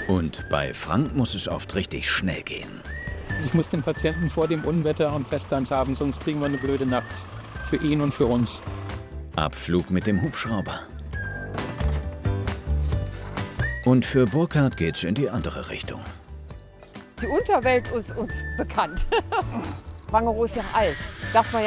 Und bei Frank muss es oft richtig schnell gehen. Ich muss den Patienten vor dem Unwetter am Festland haben, sonst kriegen wir eine blöde Nacht. Für ihn und für uns. Abflug mit dem Hubschrauber. Und für Burkhard geht's in die andere Richtung. Die Unterwelt ist uns bekannt. Wangerooge ist ja alt. Darf man ja